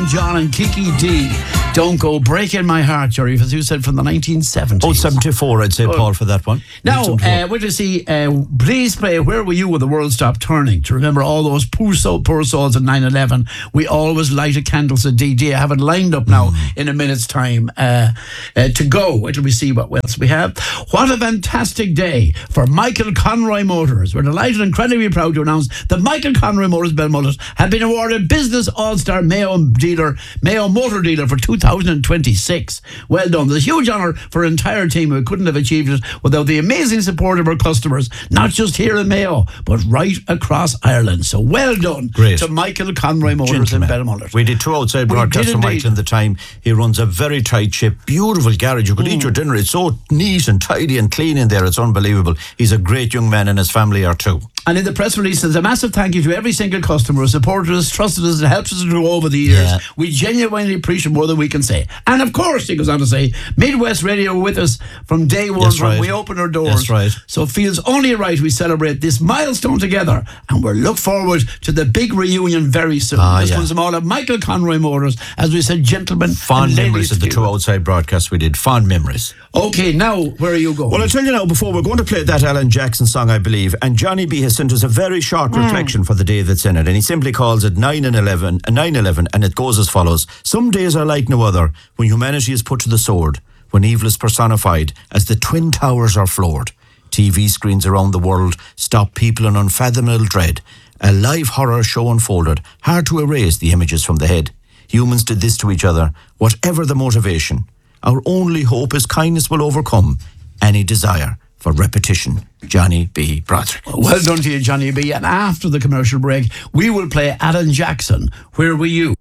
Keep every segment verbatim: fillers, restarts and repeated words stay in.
John and Kiki D. Don't Go Breaking My Heart, Jerry, as you said, from the nineteen seventies. Oh, seventy-four, I'd say, oh. Paul, for that one. Now, uh, what do you see? Uh, please play Where Were You When the World Stopped Turning? To remember all those poor, soul, poor souls in nine eleven. We always lighted candles at D D. I have it lined up now mm. in a minute's time uh, uh, to go. Wait till we see what else we have. What a fantastic day for Michael Conroy Motors. We're delighted and incredibly proud to announce that Michael Conroy Motors Belmullet have been awarded Business All-Star Mayo Dealer, Mayo Motor Dealer for two thousand twenty-six. Well done. There's a huge honour for our entire team who couldn't have achieved it without the amazing support of our customers, not just here in Mayo, but right across Ireland. So well done Great. to Michael Conroy Motors Gentlemen. in Belmullet. We did two outside broadcasts for Michael in the time. He runs a very tight ship, beautiful garage. You could mm. eat your dinner. It's so neat and tidy and clean in there. It's unbelievable. He's a great young man and his family are too. And in the press release, there's a massive thank you to every single customer who supported us, trusted us, and helped us to grow over the years. Yeah. We genuinely appreciate more than we can say. And of course, he goes on to say, Midwest Radio were with us from day one, That's when right. we opened our doors. That's right. So it feels only right we celebrate this milestone together, and we'll look forward to the big reunion very soon. Ah, this yeah. one's all of Michael Conroy Motors, as we said, gentlemen. Fond memories of the two outside broadcasts we did. Fond memories. Okay, now, where are you going? Well, I'll tell you now, before we're going to play that Alan Jackson song, I believe, and Johnny B has sent us a very short mm. reflection for the day that's in it, and he simply calls it nine eleven, and it goes as follows. Some days are like no other, when humanity is put to the sword, when evil is personified, as the twin towers are floored. T V screens around the world stop people in unfathomable dread. A live horror show unfolded, hard to erase the images from the head. Humans did this to each other, whatever the motivation. Our only hope is kindness will overcome any desire for repetition. Johnny B. Broderick. Well done to you, Johnny B. And after the commercial break, we will play Alan Jackson, Where Were You?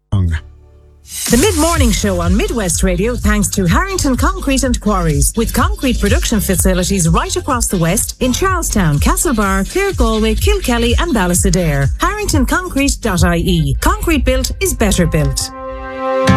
The Mid-Morning Show on Midwest Radio thanks to Harrington Concrete and Quarries, with concrete production facilities right across the West in Charlestown, Castlebar, Clare Galway, Kilkelly and Ballysadare. harrington concrete dot I E. Concrete built is better built.